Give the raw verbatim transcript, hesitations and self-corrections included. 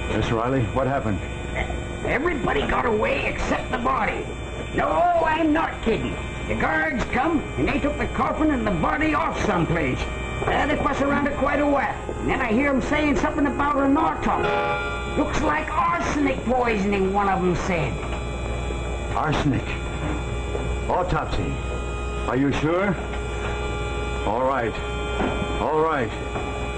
Miss Riley, what happened? Everybody got away except the body. No, I'm not kidding. The guards come, and they took the coffin and the body off someplace. Uh, they fuss around it quite a while. And then I hear them saying something about an autopsy. Looks like arsenic poisoning, one of them said. Arsenic? Autopsy? Are you sure? All right. All right.